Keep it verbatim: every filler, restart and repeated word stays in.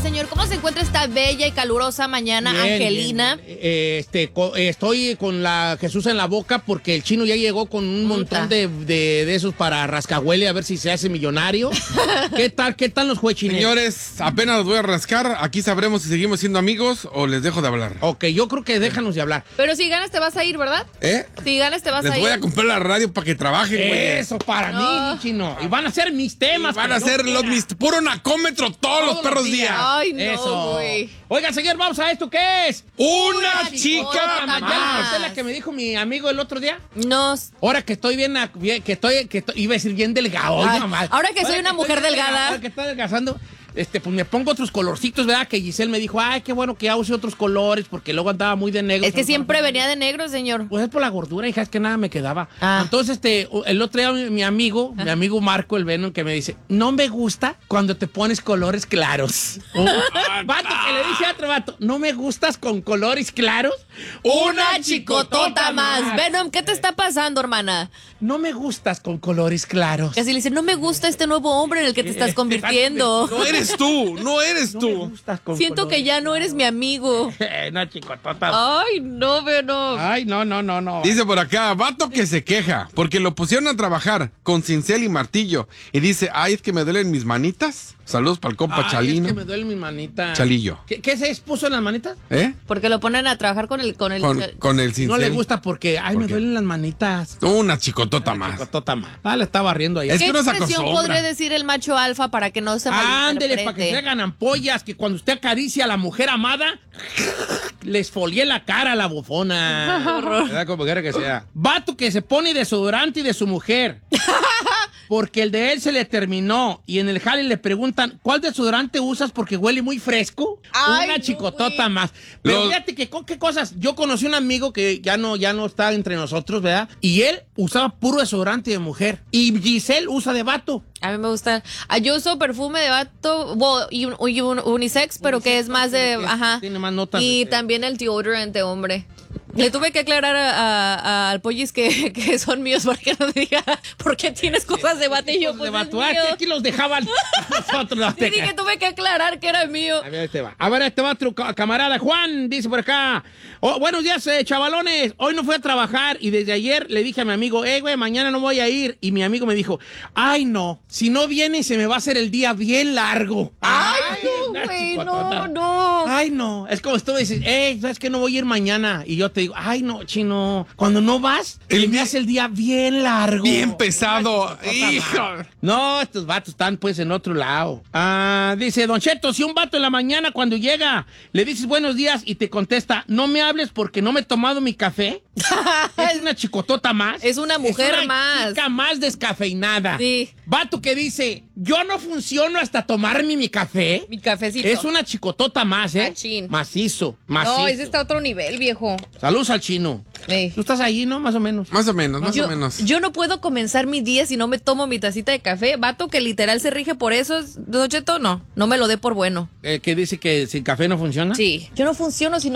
señor. ¿Cómo se encuentra esta bella y calurosa mañana, Bien, Angelina? bien, bien. Eh, Este, co- eh, estoy con la Jesús en la boca porque el chino ya llegó con un montón de, de, de esos para rascahuele a ver si se hace millonario. ¿Qué tal? ¿Qué tal los juechines? Señores, apenas los voy a rascar. Aquí sabremos si seguimos siendo amigos o les dejo de hablar. Ok, yo creo que déjanos de hablar. Pero si ganas te vas a ir, ¿verdad? ¿Eh? Si ganas te vas Les a ir. voy a comprar la radio para que trabajen, güey. Eso para No. mí, mi chino. Y van a ser mis temas. Van a pero no ser los quiera. mis puro nacómetro todos, los perros días. Ay, no, Eso. güey. Oigan, señor, vamos a esto. ¿Qué es? Una chicota chica más. ¿Ya les más. conté la que me dijo mi amigo el otro día? No. Ahora que estoy bien, a- bien- que estoy, que estoy- iba a decir bien delgado. Ay, oiga, mal. ahora que soy una estoy mujer bien delgada. Ahora que estoy adelgazando, este, pues me pongo otros colorcitos, ¿verdad? Que Giselle me dijo, ay, qué bueno que ya use otros colores, porque luego andaba muy de negro. Es que siempre venía de negro, señor. Pues es por la gordura, hija, es que nada me quedaba. Ah. Entonces, este, el otro día mi, mi amigo, mi amigo Marco, el Venom, que me dice, no me gusta cuando te pones colores claros. Un vato que le dice a otro vato, no me gustas con colores claros. Una chicotota más. Venom, ¿qué te está pasando, hermana? No me gustas con colores claros. Casi le dice, no me gusta este nuevo hombre en el que te estás convirtiendo. No eres tú, no eres No me tú. gustas con Siento colores que ya no eres mi amigo. claros. Una chicotota. Ay, no, Venom. Ay, no, no, no, no. Dice por acá, vato que se queja porque lo pusieron a trabajar con cincel y martillo. Y dice, ay, es que me duelen mis manitas. Saludos para el compa Ay, Chalino. es que me duele mi manita. Chalillo. ¿Qué, qué se puso en las manitas? ¿Eh? Porque lo ponen a trabajar con el... Con el Con, con el cincel. No le gusta porque, ay, ¿Por me qué? duelen las manitas. Una chicotota más. Chicotota más. Ah, le estaba riendo ahí. Es ¿Qué que no se expresión acostumbra. podría decir el macho alfa para que no se Ándele, para que se malinterprete? hagan ampollas, que cuando usted acaricia a la mujer amada, les folie la cara a la bufona. ¿Verdad? Como quiera que sea. Vato que se pone desodorante y de su mujer. Porque el de él se le terminó. Y en el jale le preguntan, ¿cuál desodorante usas porque huele muy fresco? Ay, Una no, chicotota güey. más. Pero Los- fíjate que, ¿qué cosas? Yo conocí un amigo que ya no, ya no está entre nosotros, ¿verdad? Y él usaba puro desodorante de mujer. Y Giselle usa de vato. A mí me gusta. Ah, yo uso perfume de vato bueno, y, un- y un- unisex, pero que es más de... que es- Ajá. tiene más notas Y de- también el deodorant de hombre. Le tuve que aclarar a- a- a- al pollis que, que son míos para que no diga por qué tienes cosas de vato y yo de pues vato. es Ah, mío. que aquí los dejaban nosotros. los Sí, dije, tuve que aclarar que era mío. A ver, este va. A ver, este va otro ca- camarada. Juan dice por acá. Oh, buenos días, eh, chavalones. Hoy no fui a trabajar y desde ayer le dije a mi amigo, eh, güey, mañana no voy a ir. Y mi amigo me dijo, ay, no, si no viene se me va a hacer el día bien largo. Ay, no, una güey, chicotota. no, no. Ay, no. Es como si tú me dices, eh, ¿sabes que no voy a ir mañana? Y yo te digo, ay, no, chino. Cuando no vas, El se me día- hace el día bien largo. Bien pesado. Una chicotota Hijo. más. No, estos vatos están pues en otro lado. Ah, dice, Don Cheto, si un vato en la mañana cuando llega le dices buenos días y te contesta, no me hables porque no me he tomado mi café, es una chicotota más. Es una mujer es una más. chica más descafeinada. Sí. Vato que dice, yo no funciono hasta tomarme mi café. Mi cafecito. Es una chicotota más, ¿eh? Machín. Macizo, macizo. No, ese está a otro nivel, viejo. Saludos al chino. Ey. Tú estás ahí, ¿no? Más o menos. Más o menos, más Yo, o menos. yo no puedo comenzar mi día si no me tomo mi tacita de café. Vato que literal se rige por eso, Don Cheto, no. No me lo dé por bueno. Eh, que dice que sin café no funciona. Sí. Yo no funciono si no